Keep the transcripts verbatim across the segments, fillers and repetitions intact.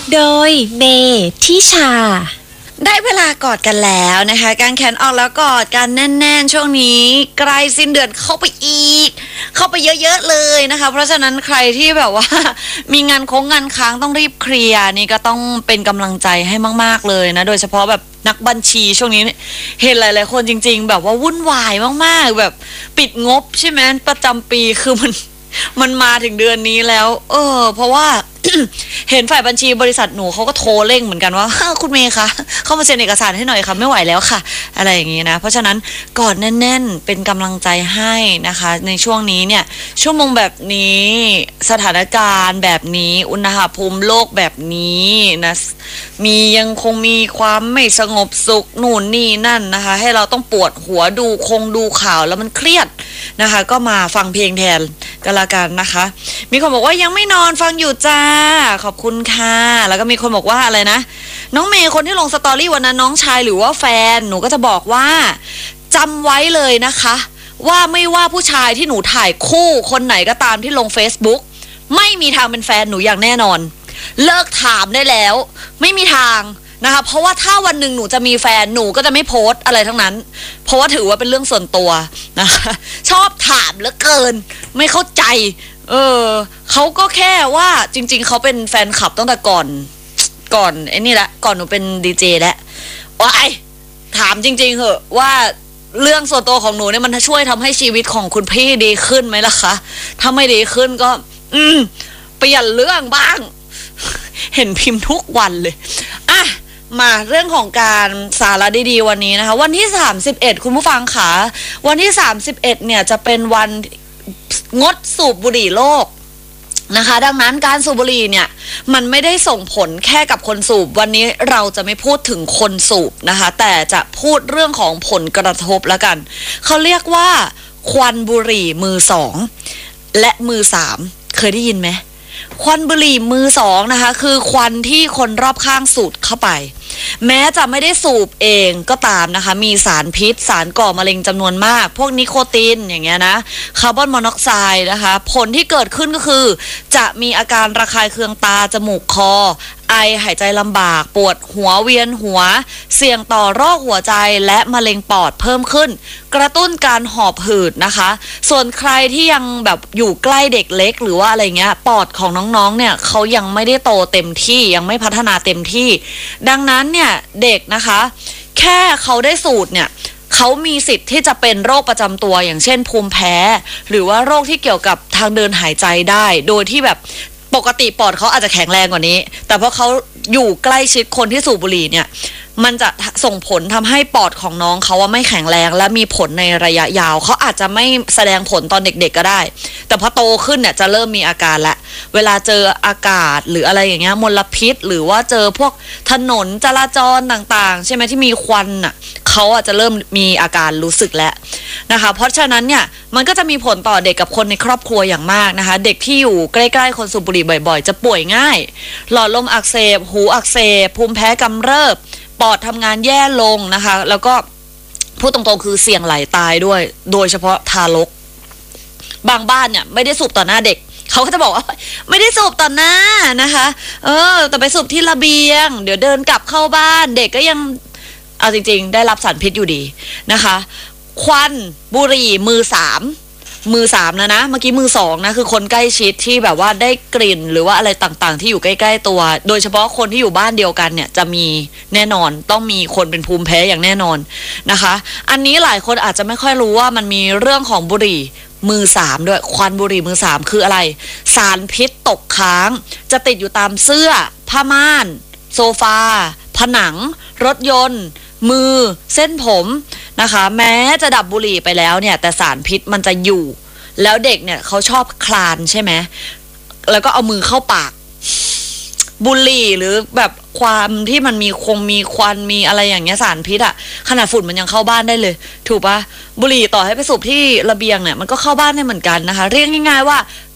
โดยเมทิชาได้เวลากอดกันแล้วนะคะการแขนออกแล้วกอดกันแน่นๆช่วงนี้ใกล้สิ้นเดือนเข้าไปอีกเข้าไปเยอะๆเลยนะคะเพราะฉะนั้นใครที่แบบว่ามีงานโค้งงานค้างต้องรีบเคลียร์นี่ก็ต้องเป็นกำลังใจให้มากๆเลยนะโดยเฉพาะแบบนักบัญชีช่วงนี้เห็นหลายๆคนจริงๆแบบว่าวุ่นวายมากๆแบบปิดงบใช่ไหมประจำปีคือมันมันมาถึงเดือนนี้แล้วเออเพราะว่า เห็นฝ่ายบัญชีบริษัทหนูเขาก็โทรเร่งเหมือนกันว่าคุณเมย์คะเข้ามาเซ็นเอกสารให้หน่อยค่ะไม่ไหวแล้วค่ะอะไรอย่างนี้นะเพราะฉะนั้นกอดแน่นๆเป็นกำลังใจให้นะคะในช่วงนี้เนี่ยชั่วโมงแบบนี้สถานการณ์แบบนี้อุณหภูมิโลกแบบนี้นะมียังคงมีความไม่สงบสุขนู่นนี่นั่นนะคะให้เราต้องปวดหัวดูคงดูข่าวแล้วมันเครียดนะคะก็มาฟังเพลงแทนก็แล้วกันนะคะมีคนบอกว่ายังไม่นอนฟังอยู่จ้าขอบคุณค่ะแล้วก็มีคนบอกว่าอะไรนะน้องเมย์คนที่ลงสตอรี่วันนั้นน้องชายหรือว่าแฟนหนูก็จะบอกว่าจำไว้เลยนะคะว่าไม่ว่าผู้ชายที่หนูถ่ายคู่คนไหนก็ตามที่ลง Facebook ไม่มีทางเป็นแฟนหนูอย่างแน่นอนเลิกถามได้แล้วไม่มีทางนะคะเพราะว่าถ้าวันหนึ่งหนูจะมีแฟนหนูก็จะไม่โพสต์อะไรทั้งนั้นเพราะว่าถือว่าเป็นเรื่องส่วนตัวนะคะชอบถามเหลือเกินไม่เข้าใจเออเขาก็แค่ว่าจริงๆเขาเป็นแฟนคลับตั้งแต่ก่อนก่อนไอ้นี่แหละก่อนหนูเป็นดีเจแล้วว้ายถามจริงๆเหอะว่าเรื่องส่วนตัวของหนูเนี่ยมันช่วยทำให้ชีวิตของคุณพี่ดีขึ้นไหมล่ะคะถ้าไม่ดีขึ้นก็อืมเปลี่ยนเรื่องบ้างเห็นพิมพ์ทุกวันเลยอ่ะมาเรื่องของการสาระดีๆวันนี้นะคะวันที่สามสิบเอ็ดคุณผู้ฟังค่ะวันที่สามสิบเอ็ดเนี่ยจะเป็นวันงดสูบบุหรี่โลกนะคะดังนั้นการสูบบุหรี่เนี่ยมันไม่ได้ส่งผลแค่กับคนสูบวันนี้เราจะไม่พูดถึงคนสูบนะคะแต่จะพูดเรื่องของผลกระทบแล้วกันเขาเรียกว่าควันบุหรี่มือสองและมือสามเคยได้ยินไหมควันบุหรี่มือสองนะคะคือควันที่คนรอบข้างสูดเข้าไปแม้จะไม่ได้สูบเองก็ตามนะคะมีสารพิษสารก่อมะเร็งจำนวนมากพวกนิโคตินอย่างเงี้ยนะคาร์บอนมอนอกไซด์นะคะผลที่เกิดขึ้นก็คือจะมีอาการระคายเคืองตาจมูกคอไอหายใจลำบากปวดหัวเวียนหัวเสี่ยงต่อโรคหัวใจและมะเร็งปอดเพิ่มขึ้นกระตุ้นการหอบหืดนะคะส่วนใครที่ยังแบบอยู่ใกล้เด็กเล็กหรือว่าอะไรเงี้ยปอดของน้องๆเนี่ยเขายังไม่ได้โตเต็มที่ยังไม่พัฒนาเต็มที่ดังนั้นเนี่ยเด็กนะคะแค่เขาได้สูตรเนี่ยเขามีสิทธิ์ที่จะเป็นโรคประจำตัวอย่างเช่นภูมิแพ้หรือว่าโรคที่เกี่ยวกับทางเดินหายใจได้โดยที่แบบปกติปอดเขาอาจจะแข็งแรงกว่านี้แต่เพราะเขาอยู่ใกล้ชิดคนที่สูบบุหรี่เนี่ยมันจะส่งผลทำให้ปอดของน้องเขาว่าไม่แข็งแรงและมีผลในระยะยาวเขาอาจจะไม่แสดงผลตอนเด็กๆก็ได้แต่พอโตขึ้นเนี่ยจะเริ่มมีอาการละเวลาเจออากาศหรืออะไรอย่างเงี้ยมลพิษหรือว่าเจอพวกถนนจราจรต่างๆใช่ไหมที่มีควันอ่ะเขาอาจจะเริ่มมีอาการรู้สึกแล้วนะคะเพราะฉะนั้นเนี่ยมันก็จะมีผลต่อเด็กกับคนในครอบครัวอย่างมากนะคะเด็กที่อยู่ใกล้ๆคนสูบบุหรี่บ่อยๆจะป่วยง่ายหลอดลมอักเสบหูอักเสบภูมิแพ้กำเริบปอดทำงานแย่ลงนะคะแล้วก็พูดตรงๆคือเสี่ยงไหลตายด้วยโดยเฉพาะทารกบางบ้านเนี่ยไม่ได้สูบต่อหน้าเด็กเขาก็จะบอกว่าไม่ได้สูบต่อหน้านะคะเออแต่ไปสูบที่ระเบียงเดี๋ยวเดินกลับเข้าบ้านเด็กก็ยังเอาจริงๆได้รับสารพิษอยู่ดีนะคะควันบุหรี่มือสามมือสามนะนะเมื่อกี้มือสองนะคือคนใกล้ชิดที่แบบว่าได้กลิ่นหรือว่าอะไรต่างๆที่อยู่ใกล้ๆตัวโดยเฉพาะคนที่อยู่บ้านเดียวกันเนี่ยจะมีแน่นอนต้องมีคนเป็นภูมิแพ้อย่างแน่นอนนะคะอันนี้หลายคนอาจจะไม่ค่อยรู้ว่ามันมีเรื่องของบุหรี่มือสามด้วยควันบุหรี่มือสามคืออะไรสารพิษตกค้างจะติดอยู่ตามเสื้อผ้าม่านโซฟาผนังรถยนต์มือเส้นผมนะคะแม้จะดับบุหรี่ไปแล้วเนี่ยแต่สารพิษมันจะอยู่แล้วเด็กเนี่ยเขาชอบคลานใช่ไหมแล้วก็เอามือเข้าปากบุหรี่หรือแบบความที่มันมีคงมีควันมีอะไรอย่างเงี้ยสารพิษอะขนาดฝุ่นมันยังเข้าบ้านได้เลยถูกปะบุหรี่ต่อให้ไปสูบที่ระเบียงเนี่ยมันก็เข้าบ้านได้เหมือนกันนะคะเรียกง่ายๆว่า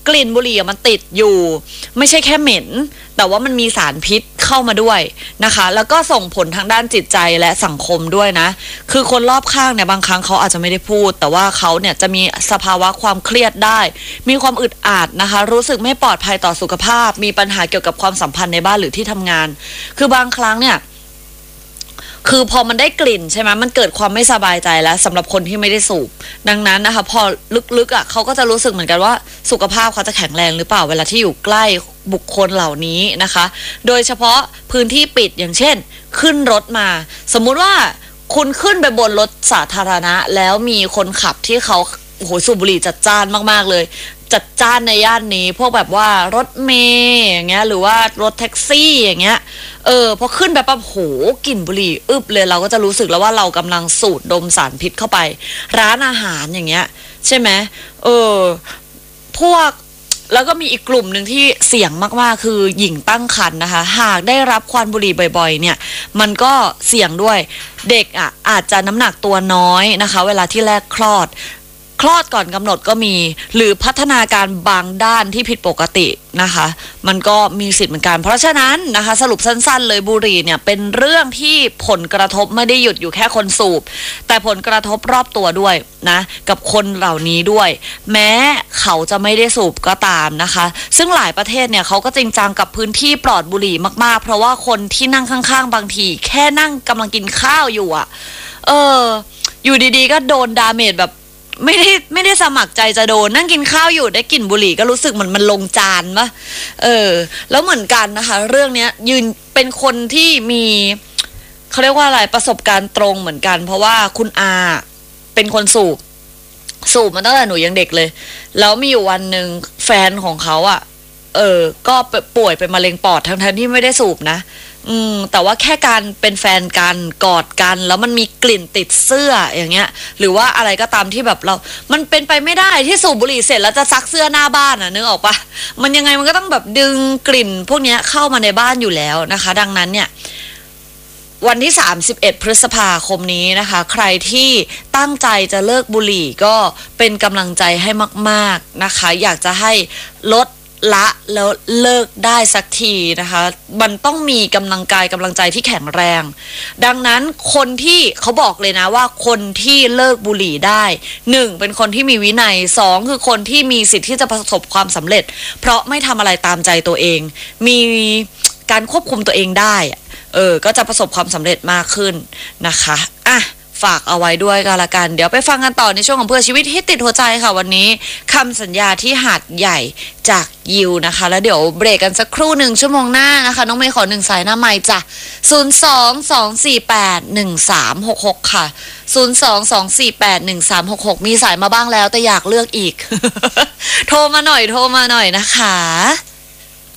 กลิ่นบุหรี่มันติดอยู่ไม่ใช่แค่เหม็นแต่ว่ามันมีสารพิษเข้ามาด้วยนะคะแล้วก็ส่งผลทางด้านจิตใจและสังคมด้วยนะคือคนรอบข้างเนี่ยบางครั้งเขาอาจจะไม่ได้พูดแต่ว่าเขาเนี่ยจะมีสภาวะความเครียดได้มีความอึดอัดนะคะรู้สึกไม่ปลอดภัยต่อสุขภาพมีปัญหาเกี่ยวกับความสัมพันธ์ในบ้านหรือที่ทำงานคือบางครั้งเนี่ยคือพอมันได้กลิ่นใช่ไหมมันเกิดความไม่สบายใจแล้วสำหรับคนที่ไม่ได้สูบดังนั้นนะคะพอลึกๆอ่ะเขาก็จะรู้สึกเหมือนกันว่าสุขภาพเขาจะแข็งแรงหรือเปล่าเวลาที่อยู่ใกล้บุคคลเหล่านี้นะคะโดยเฉพาะพื้นที่ปิดอย่างเช่นขึ้นรถมาสมมุติว่าคุณขึ้นไปบนรถสาธารณะแล้วมีคนขับที่เขาโอ้โหสูบบุหรี่จัดจ้านมากๆเลยจัดจ้านในย่านนี้พวกแบบว่ารถเมย์อย่างเงี้ยหรือว่ารถแท็กซี่อย่างเงี้ยเออพอขึ้นไปปั๊บโหกลิ่นบุหรี่อึบเลยเราก็จะรู้สึกแล้วว่าเรากำลังสูดดมสารพิษเข้าไปร้านอาหารอย่างเงี้ยใช่ไหมเออพวกแล้วก็มีอีกกลุ่มหนึ่งที่เสี่ยงมากๆคือหญิงตั้งครรภ์นะคะหากได้รับควันบุหรี่บ่อยๆเนี่ยมันก็เสี่ยงด้วยเด็กอ่ะอาจจะน้ำหนักตัวน้อยนะคะเวลาที่แรกคลอดคลอดก่อนกำหนดก็มีหรือพัฒนาการบางด้านที่ผิดปกตินะคะมันก็มีสิทธิ์เหมือนกันเพราะฉะนั้นนะคะสรุปสั้นๆเลยบุหรี่เนี่ยเป็นเรื่องที่ผลกระทบไม่ได้หยุดอยู่แค่คนสูบแต่ผลกระทบรอบตัวด้วยนะกับคนเหล่านี้ด้วยแม้เขาจะไม่ได้สูบก็ตามนะคะซึ่งหลายประเทศเนี่ยเขาก็จริงจังกับพื้นที่ปลอดบุหรี่มากๆเพราะว่าคนที่นั่งข้างๆบางทีแค่นั่งกำลังกินข้าวอยู่อ่ะเอออยู่ดีๆก็โดนดาเมจแบบไม่ได้ไม่ได้สมัครใจจะโดนนั่งกินข้าวอยู่ได้กลิ่นบุหรี่ก็รู้สึกเหมือนมันลงจานปะเออแล้วเหมือนกันนะคะเรื่องเนี้ยยืนเป็นคนที่มีเขาเรียกว่าอะไรประสบการณ์ตรงเหมือนกันเพราะว่าคุณอาเป็นคนสูบสูบมาตั้งแต่หนูยังเด็กเลยแล้วมีอยู่วันหนึ่งแฟนของเขาอ่ะเออก็ป่วยเป็นมะเร็งปอดทั้งๆที่ไม่ได้สูบนะอืมแต่ว่าแค่การเป็นแฟนกันกอดกันแล้วมันมีกลิ่นติดเสื้ออย่างเงี้ยหรือว่าอะไรก็ตามที่แบบเรามันเป็นไปไม่ได้ที่สูบบุหรี่เสร็จแล้วจะซักเสื้อหน้าบ้านอ่ะนึกออกปะมันยังไงมันก็ต้องแบบดึงกลิ่นพวกเนี้ยเข้ามาในบ้านอยู่แล้วนะคะดังนั้นเนี่ยวันที่สามสิบเอ็ดพฤษภาคมนี้นะคะใครที่ตั้งใจจะเลิกบุหรี่ก็เป็นกำลังใจให้มากๆนะคะอยากจะให้ลดละแล้วเลิกได้สักทีนะคะมันต้องมีกำลังกายกำลังใจที่แข็งแรงดังนั้นคนที่เขาบอกเลยนะว่าคนที่เลิกบุหรี่ได้หนึ่งเป็นคนที่มีวินัยสองคือคนที่มีสิทธิ์ที่จะประสบความสำเร็จเพราะไม่ทำอะไรตามใจตัวเองมีการควบคุมตัวเองได้เออก็จะประสบความสำเร็จมากขึ้นนะคะอ่ะฝากเอาไว้ด้วยกันละกันเดี๋ยวไปฟังกันต่อในช่วงของเพื่อชีวิตที่ติดหัวใจค่ะวันนี้คำสัญญาที่หาดใหญ่จากยิวนะคะแล้วเดี๋ยวเบรกกันสักครู่หนึ่งชั่วโมงหน้านะคะน้องเมย์ขอหนึ่งสายหน้าใหม่จ้ะศูนย์ สอง สอง สี่ แปด หนึ่ง สาม หก หกค่ะศูนย์ สอง สอง สี่ แปด หนึ่ง สาม หก หกมีสายมาบ้างแล้วแต่อยากเลือกอีก โทรมาหน่อยโทรมาหน่อยนะคะ